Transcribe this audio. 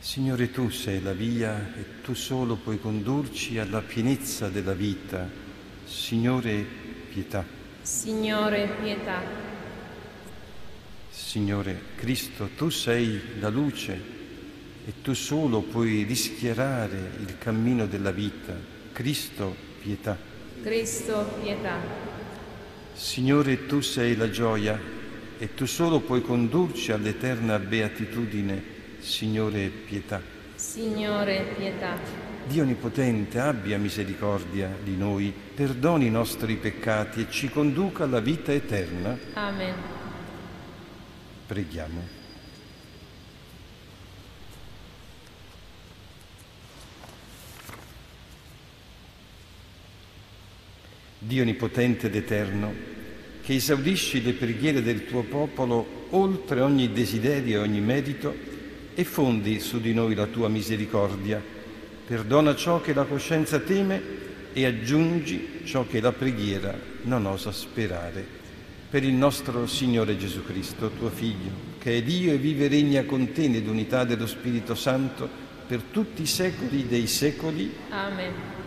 Signore, tu sei la via e tu solo puoi condurci alla pienezza della vita. Signore, pietà. Signore, pietà. Signore Cristo, tu sei la luce e tu solo puoi rischiarare il cammino della vita. Cristo, pietà. Cristo, pietà. Signore, tu sei la gioia e tu solo puoi condurci all'eterna beatitudine. Signore, pietà. Signore, pietà. Dio Onnipotente, abbia misericordia di noi, perdoni i nostri peccati e ci conduca alla vita eterna. Amen. Preghiamo. Dio Onnipotente ed Eterno, che esaudisci le preghiere del tuo popolo oltre ogni desiderio e ogni merito, e fondi su di noi la tua misericordia. Perdona ciò che la coscienza teme e aggiungi ciò che la preghiera non osa sperare. Per il nostro Signore Gesù Cristo, tuo Figlio, che è Dio e vive e regna con te nell'unità dello Spirito Santo per tutti i secoli dei secoli. Amen.